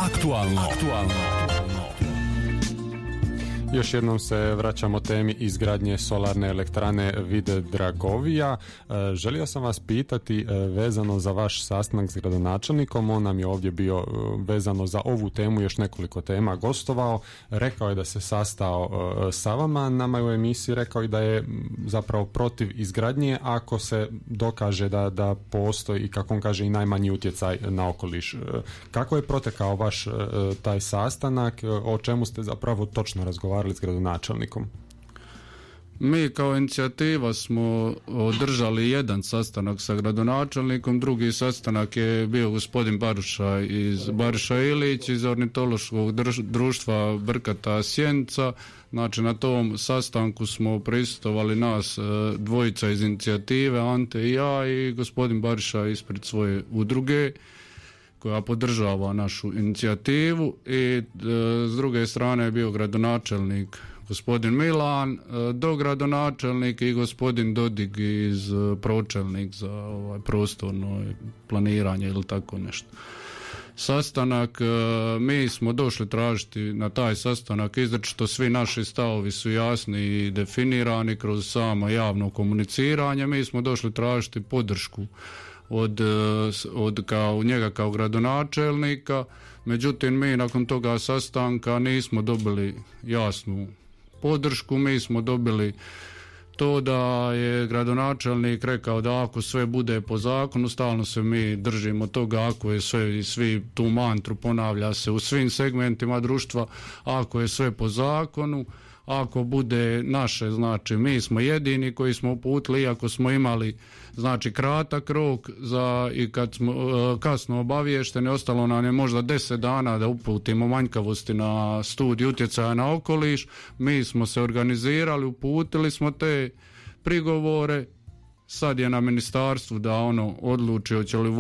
Aktualno. Još jednom se vraćamo temi izgradnje solarne elektrane Vid Dragovija. Želio sam vas pitati vezano za vaš sastanak s gradonačelnikom. On nam je ovdje bio vezano za ovu temu, još nekoliko tema gostovao. Rekao je da se sastao sa vama. Nama je u emisiji rekao i da je zapravo protiv izgradnje ako se dokaže da postoji i kako on kaže i najmanji utjecaj na okoliš. Kako je protekao vaš taj sastanak? O čemu ste zapravo točno razgovarali s gradonačelnikom? Mi kao inicijativa smo održali jedan sastanak sa gradonačelnikom, drugi sastanak je bio gospodin Bariša Ilić iz ornitološkog društva Brkata Sjenica. Znači na tom sastanku smo prisustvovali nas dvojica iz inicijative, Ante i ja, i gospodin Bariša ispred svoje udruge koja podržava našu inicijativu, i s druge strane je bio gradonačelnik gospodin Milan, dogradonačelnik i gospodin Dodig pročelnik za prostorno planiranje ili tako nešto. Sastanak, mi smo došli tražiti na taj sastanak izričito, svi naši stavovi su jasni i definirani kroz samo javno komuniciranje. Mi smo došli tražiti podršku od njega kao gradonačelnika, međutim mi nakon toga sastanka nismo dobili jasnu podršku. Mi smo dobili to da je gradonačelnik rekao da ako sve bude po zakonu, stalno se mi držimo toga, ako je sve, i svi tu mantru ponavlja se u svim segmentima društva, ako je sve po zakonu, ako bude naše, znači mi smo jedini koji smo uputili, iako smo imali znači kratak rok i kad smo kasno obaviješteni, ostalo nam je možda 10 dana da uputimo manjkavosti na studiju utjecaja na okoliš. Mi smo se organizirali, uputili smo te prigovore, sad je na ministarstvu da ono odluči hoće li